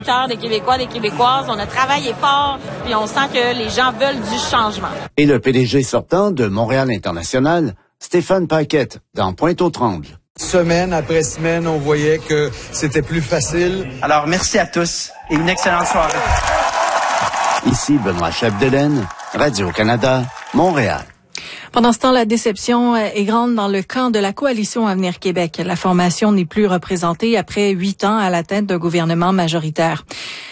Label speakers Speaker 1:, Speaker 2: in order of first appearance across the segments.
Speaker 1: Cœur des Québécois, des Québécoises, on a travaillé fort, puis on sent que les gens veulent du changement.
Speaker 2: Et le PDG sortant de Montréal International, Stéphane Paquette, dans Pointe-aux-Trembles.
Speaker 3: Semaine après semaine, on voyait que c'était plus facile.
Speaker 4: Alors, merci à tous et une excellente soirée.
Speaker 2: Ici Benoît Chapdelaine, Radio-Canada, Montréal.
Speaker 5: Pendant ce temps, la déception est grande dans le camp de la coalition Avenir Québec. La formation n'est plus représentée après 8 ans à la tête d'un gouvernement majoritaire.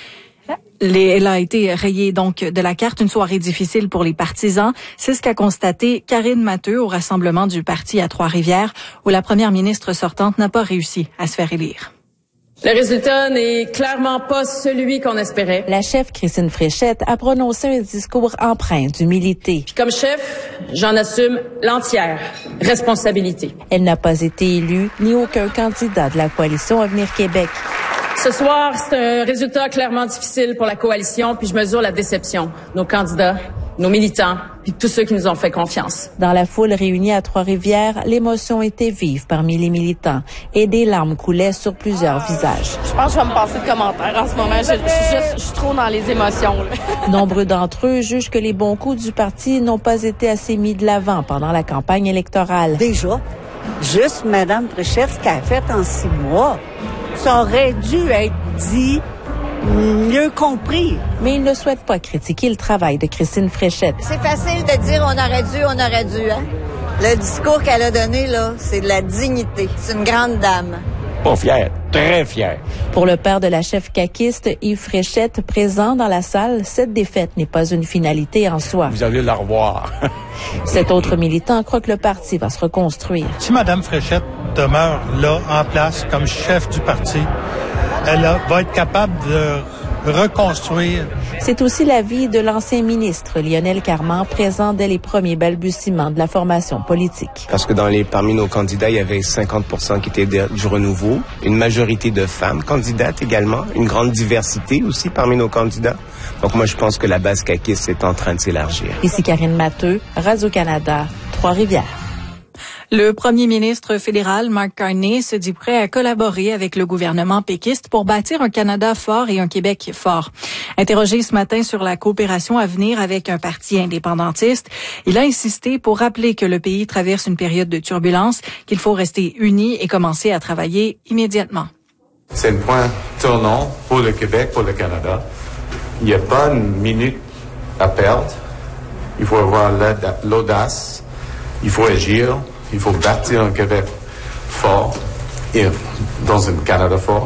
Speaker 5: Elle a été rayée donc de la carte, une soirée difficile pour les partisans. C'est ce qu'a constaté Karine Matheux au rassemblement du parti à Trois-Rivières, où la première ministre sortante n'a pas réussi à se faire élire.
Speaker 6: Le résultat n'est clairement pas celui qu'on espérait.
Speaker 7: La chef Christine Fréchette a prononcé un discours empreint d'humilité.
Speaker 6: Puis comme chef, j'en assume l'entière responsabilité.
Speaker 7: Elle n'a pas été élue, ni aucun candidat de la coalition Avenir Québec.
Speaker 6: Ce soir, c'est un résultat clairement difficile pour la coalition, puis je mesure la déception. Nos candidats, nos militants, puis tous ceux qui nous ont fait confiance.
Speaker 7: Dans la foule réunie à Trois-Rivières, l'émotion était vive parmi les militants et des larmes coulaient sur plusieurs visages.
Speaker 8: Je pense que je vais me passer de commentaires en ce moment. Je suis trop dans les émotions. Là.
Speaker 7: Nombreux d'entre eux jugent que les bons coups du parti n'ont pas été assez mis de l'avant pendant la campagne électorale.
Speaker 9: Déjà, juste Mme Fréchette, ce qu'elle a fait en 6 mois, ça aurait dû être dit, mieux compris.
Speaker 7: Mais il ne souhaite pas critiquer le travail de Christine Fréchette.
Speaker 10: C'est facile de dire on aurait dû, hein? Le discours qu'elle a donné, là, c'est de la dignité. C'est une grande dame.
Speaker 11: Pas fière, très fière.
Speaker 7: Pour le père de la chef caquiste, Yves Fréchette, présent dans la salle, cette défaite n'est pas une finalité en soi.
Speaker 11: Vous allez la revoir.
Speaker 7: Cet autre militant croit que le parti va se reconstruire.
Speaker 12: Si Mme Fréchette demeure là, en place, comme chef du parti, elle va être capable de reconstruire.
Speaker 7: C'est aussi l'avis de l'ancien ministre Lionel Carman, présent dès les premiers balbutiements de la formation politique.
Speaker 13: Parce que parmi nos candidats, il y avait 50% qui étaient du renouveau, une majorité de femmes candidates également, une grande diversité aussi parmi nos candidats. Donc moi, je pense que la base caquiste est en train de s'élargir.
Speaker 7: Ici Karine Matheux, Radio-Canada, Trois-Rivières.
Speaker 5: Le premier ministre fédéral, Mark Carney, se dit prêt à collaborer avec le gouvernement péquiste pour bâtir un Canada fort et un Québec fort. Interrogé ce matin sur la coopération à venir avec un parti indépendantiste, il a insisté pour rappeler que le pays traverse une période de turbulence, qu'il faut rester unis et commencer à travailler immédiatement.
Speaker 14: C'est un point tournant pour le Québec, pour le Canada. Il n'y a pas une minute à perdre. Il faut avoir l'audace, il faut agir. Il faut bâtir un Québec fort et dans un Canada fort.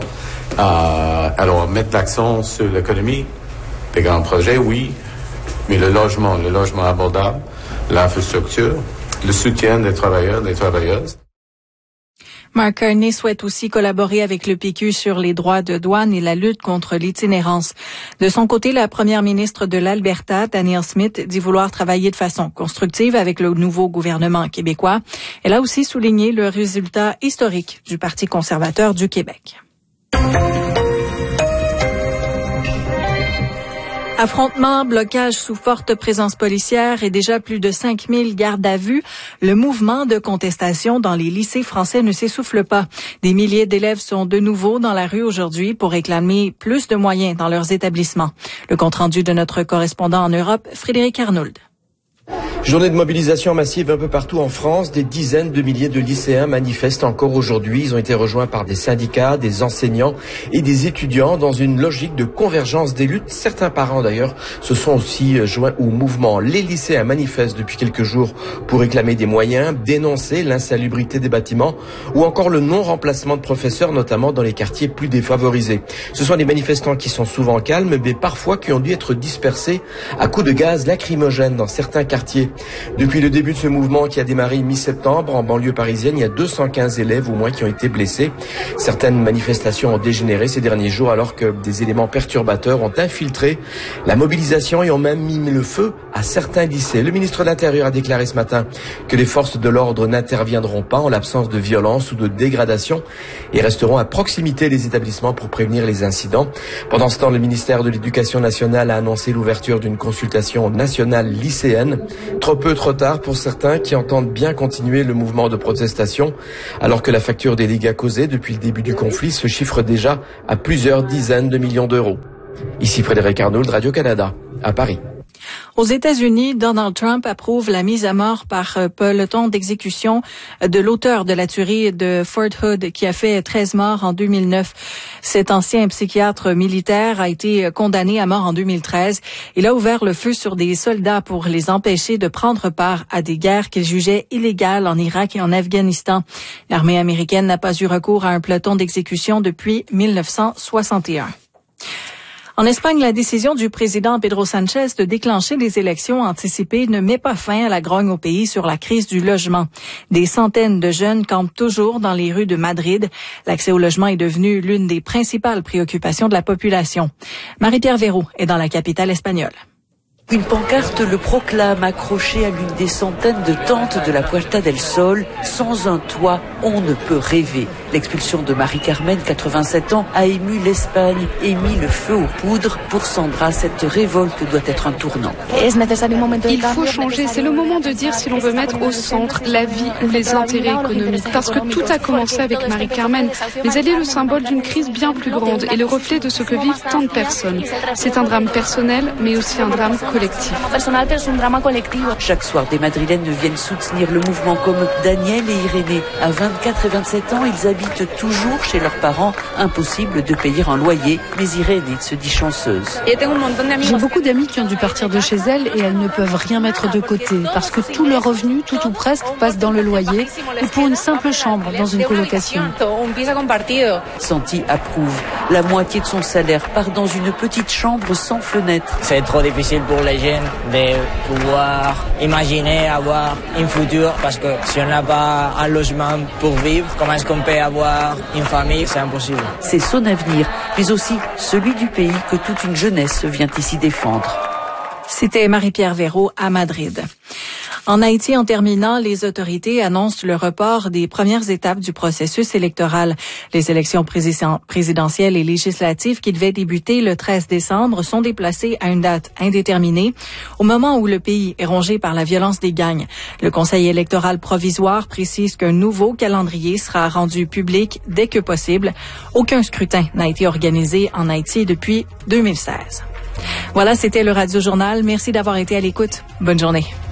Speaker 14: Alors, mettre l'accent sur l'économie, les grands projets, oui, mais le logement abordable, l'infrastructure, le soutien des travailleurs, des travailleuses.
Speaker 5: Mark Carney souhaite aussi collaborer avec le PQ sur les droits de douane et la lutte contre l'itinérance. De son côté, la première ministre de l'Alberta, Danielle Smith, dit vouloir travailler de façon constructive avec le nouveau gouvernement québécois. Elle a aussi souligné le résultat historique du Parti conservateur du Québec. Affrontements, blocages sous forte présence policière et déjà plus de 5000 gardes à vue, le mouvement de contestation dans les lycées français ne s'essouffle pas. Des milliers d'élèves sont de nouveau dans la rue aujourd'hui pour réclamer plus de moyens dans leurs établissements. Le compte-rendu de notre correspondant en Europe, Frédéric Arnould.
Speaker 15: Journée de mobilisation massive un peu partout en France. Des dizaines de milliers de lycéens manifestent encore aujourd'hui. Ils ont été rejoints par des syndicats, des enseignants et des étudiants dans une logique de convergence des luttes. Certains parents d'ailleurs se sont aussi joints au mouvement. Les lycéens manifestent depuis quelques jours pour réclamer des moyens, dénoncer l'insalubrité des bâtiments ou encore le non-remplacement de professeurs, notamment dans les quartiers plus défavorisés. Ce sont des manifestants qui sont souvent calmes, mais parfois qui ont dû être dispersés à coups de gaz lacrymogène dans certains quartiers. Depuis le début de ce mouvement qui a démarré mi-septembre en banlieue parisienne, il y a 215 élèves au moins qui ont été blessés. Certaines manifestations ont dégénéré ces derniers jours alors que des éléments perturbateurs ont infiltré la mobilisation et ont même mis le feu à certains lycées. Le ministre de l'Intérieur a déclaré ce matin que les forces de l'ordre n'interviendront pas en l'absence de violence ou de dégradation et resteront à proximité des établissements pour prévenir les incidents. Pendant ce temps, le ministère de l'Éducation nationale a annoncé l'ouverture d'une consultation nationale lycéenne. Trop peu, trop tard pour certains qui entendent bien continuer le mouvement de protestation, alors que la facture des dégâts causés depuis le début du conflit se chiffre déjà à plusieurs dizaines de millions d'euros. Ici Frédéric Arnould, Radio-Canada, à Paris.
Speaker 5: Aux États-Unis, Donald Trump approuve la mise à mort par peloton d'exécution de l'auteur de la tuerie de Fort Hood qui a fait 13 morts en 2009. Cet ancien psychiatre militaire a été condamné à mort en 2013. Il a ouvert le feu sur des soldats pour les empêcher de prendre part à des guerres qu'il jugeait illégales en Irak et en Afghanistan. L'armée américaine n'a pas eu recours à un peloton d'exécution depuis 1961. En Espagne, la décision du président Pedro Sánchez de déclencher les élections anticipées ne met pas fin à la grogne au pays sur la crise du logement. Des centaines de jeunes campent toujours dans les rues de Madrid. L'accès au logement est devenu l'une des principales préoccupations de la population. Marie-Pierre Véraud est dans la capitale espagnole.
Speaker 16: Une pancarte le proclame accroché à l'une des centaines de tentes de la Puerta del Sol. Sans un toit, on ne peut rêver. L'expulsion de Marie-Carmen, 87 ans, a ému l'Espagne et mis le feu aux poudres. Pour Sandra, cette révolte doit être un tournant.
Speaker 17: Il faut changer. C'est le moment de dire si l'on veut mettre au centre la vie ou les intérêts économiques. Parce que tout a commencé avec Marie-Carmen. Mais elle est le symbole d'une crise bien plus grande et le reflet de ce que vivent tant de personnes. C'est un drame personnel, mais aussi un drame collectif.
Speaker 16: Chaque soir, des Madrilènes viennent soutenir le mouvement comme Daniel et Irénée. À 24 et 27 ans, ils habitent toujours chez leurs parents. Impossible de payer un loyer, mais Irénée se dit chanceuse.
Speaker 18: J'ai beaucoup d'amis qui ont dû partir de chez elles et elles ne peuvent rien mettre de côté parce que tous leurs revenus, tout ou presque, passent dans le loyer ou pour une simple chambre dans une colocation.
Speaker 16: Santi approuve. La moitié de son salaire part dans une petite chambre sans fenêtre.
Speaker 19: C'est trop difficile pour les jeunes de pouvoir imaginer avoir un futur parce que si on n'a pas un logement pour vivre, comment est-ce qu'on peut avoir une famille? C'est impossible.
Speaker 16: C'est son avenir, mais aussi celui du pays que toute une jeunesse vient ici défendre.
Speaker 5: C'était Marie-Pierre Véraud à Madrid. En Haïti, en terminant, les autorités annoncent le report des premières étapes du processus électoral. Les élections présidentielles et législatives qui devaient débuter le 13 décembre sont déplacées à une date indéterminée au moment où le pays est rongé par la violence des gangs. Le Conseil électoral provisoire précise qu'un nouveau calendrier sera rendu public dès que possible. Aucun scrutin n'a été organisé en Haïti depuis 2016. Voilà, c'était le Radio Journal. Merci d'avoir été à l'écoute. Bonne journée.